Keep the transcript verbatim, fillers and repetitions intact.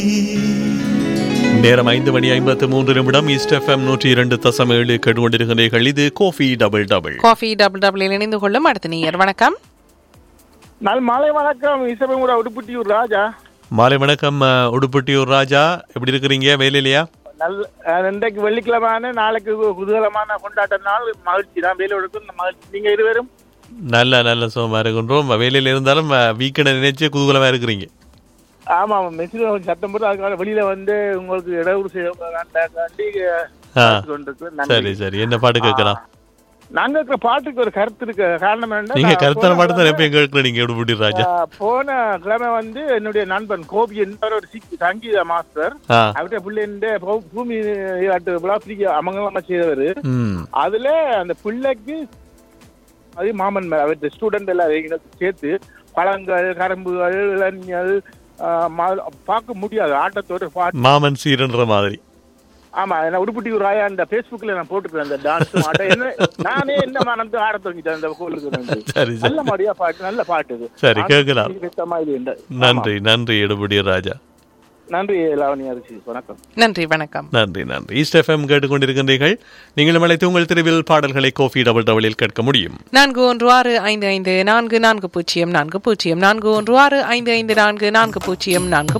நேரம் ஐந்து மணி ஐம்பத்து மூன்று நிமிடம் ஈஸ்ட் எஃப்எம் நூற்றி இரண்டு தசம் ஏழு கேட்டுக்கொண்டிருக்கிறீர்கள். இது Kofi double double. Coffee double double இணைந்து கொள்ளும் அடுத்த நீர். வணக்கம். நாள் மாலை வணக்கம். இசபையோட உடுப்புட்டியூர் ராஜா. மாலை வணக்கம் உடுப்புட்டியூர் ராஜா, எப்படி இருக்கிறீங்க? வேலையிலையா? நல்ல இன்றைக்கு வெள்ளிக்கிழமான, நாளைக்கு குதூகலமான கொண்டாட்ட நாள். மகிழ்ச்சி தான், வேலை எடுக்கும் மகிழ்ச்சி. நீங்க இருவரும் நல்ல நல்ல சுகமா இருக்கின்றோம். வேலையில இருந்தாலும் வீக்கெண்டை நினைச்சு குதூகலமா இருக்கிறீங்க. ஆமா ஆமா, மெசின் சத்தம் போட்டு அதுக்காக வெளியில வந்து உங்களுக்கு இடஒரு சரி சரி, என்ன பாட்டு கேட்கலாம்? நாங்க இருக்கிற பாட்டுக்கு ஒரு கருத்து இருக்கு. காரணம் என்ன, நீங்க கருத்தான பாட்டு தான் எப்ப கேட்கல. நீங்க எப்படி ராஜா? போன கிழமை வந்து என்னுடைய நண்பன் கோபி என்பவர் ஒரு சங்கீத மாஸ்டர், அவருடைய பிள்ளை பூமி அமங்கலமா செய்தவர். அதுல அந்த பிள்ளைக்கு அதே மாமன் அவருடைய ஸ்டூடெண்ட் எல்லாம் சேர்த்து பழங்கள், கரும்புகள், இளநியல் பார்க்க முடியாது ஆட்டத்தோட பாட்டு மாமன் சீரன்ற மாதிரி. ஆமா, உடுப்புட்டியூர் ராயா அந்த பேஸ்புக்ல நான் போட்டுக்கிறேன் அந்த டான்ஸ் ஆட்டம். என்ன நானே என்ன மனந்து ஆட தொடங்கிட்டேன் அந்த கோயிலுக்கு. நல்ல மாதிரியா பாட்டு, நல்ல பாட்டு இது. சரி, கேட்கலாம். நன்றி நன்றி எடுபடி ராஜா. நன்றி லாவணி அரிசி. வணக்கம். நன்றி வணக்கம். நன்றி நன்றி. ஈஸ்ட் எஃப்எம் கேட்டுக்கொண்டிருக்கின்றீர்கள். நீங்களும் அழைத்து உங்கள் தெருவில் பாடல்களை கோஃபி டபுள் டபுளில் கேட்க முடியும். நான்கு ஒன்று ஆறு ஐந்து ஐந்து நான்கு நான்கு பூஜ்ஜியம் நான்கு பூஜ்ஜியம் நான்கு ஒன்று ஆறு ஐந்து ஐந்து நான்கு நான்கு பூஜ்ஜியம் நான்கு